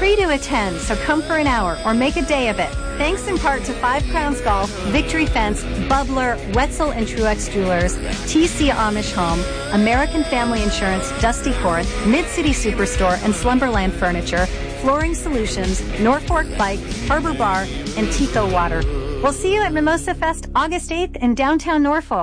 free to attend, so come for an hour or make a day of it. Thanks in part to Five Crowns Golf, Victory Fence, Bubbler, Wetzel and Truex Jewelers, TC Amish Home, American Family Insurance, Dusty Court, Mid-City Superstore and Slumberland Furniture, Flooring Solutions, Norfolk Bike, Harbor Bar, and Tico Water. We'll see you at Mimosa Fest August 8th in downtown Norfolk.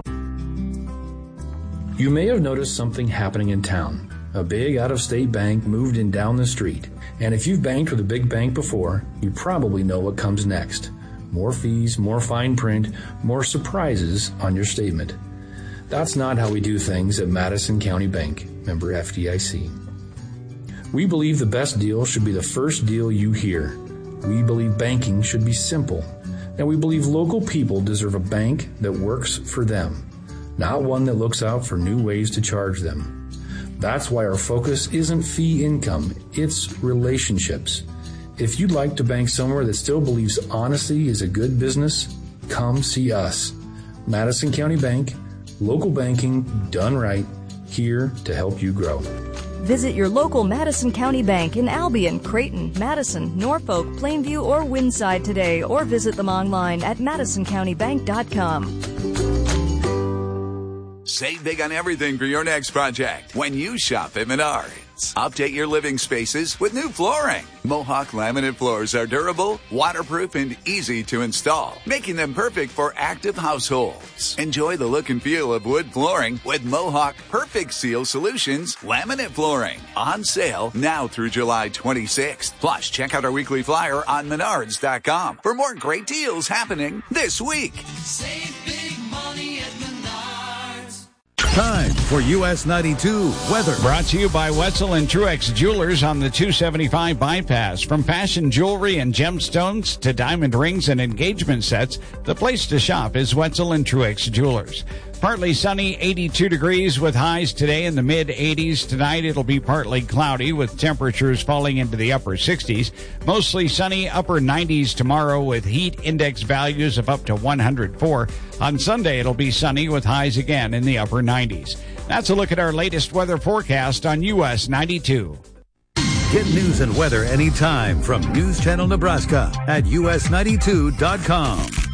You may have noticed something happening in town. A big out-of-state bank moved in down the street. And if you've banked with a big bank before, you probably know what comes next. More fees, more fine print, more surprises on your statement. That's not how we do things at Madison County Bank, member FDIC. We believe the best deal should be the first deal you hear. We believe banking should be simple. And we believe local people deserve a bank that works for them, not one that looks out for new ways to charge them. That's why our focus isn't fee income, it's relationships. If you'd like to bank somewhere that still believes honesty is a good business, come see us. Madison County Bank, local banking done right, here to help you grow. Visit your local Madison County Bank in Albion, Creighton, Madison, Norfolk, Plainview, or Windside today, or visit them online at madisoncountybank.com. Save big on everything for your next project when you shop at Menards. Update your living spaces with new flooring. Mohawk laminate floors are durable, waterproof, and easy to install, making them perfect for active households. Enjoy the look and feel of wood flooring with Mohawk Perfect Seal Solutions laminate flooring. On sale now through July 26th. Plus, check out our weekly flyer on Menards.com for more great deals happening this week. Save big money at Menards. Time for US 92 weather. Brought to you by Wetzel and Truex Jewelers on the 275 bypass. From fashion jewelry and gemstones to diamond rings and engagement sets, the place to shop is Wetzel and Truex Jewelers. Partly sunny, 82 degrees with highs today in the mid-80s. Tonight it'll be partly cloudy with temperatures falling into the upper 60s. Mostly sunny, upper 90s tomorrow with heat index values of up to 104. On Sunday it'll be sunny with highs again in the upper 90s. That's a look at our latest weather forecast on US 92. Get news and weather anytime from News Channel Nebraska at us92.com.